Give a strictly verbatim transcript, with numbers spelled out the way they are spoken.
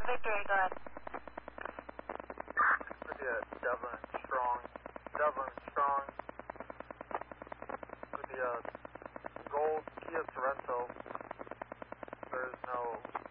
Victory, go ahead. Could be a Devlin Strong. Devlin Strong. Could be a gold Kia Sorento. There's no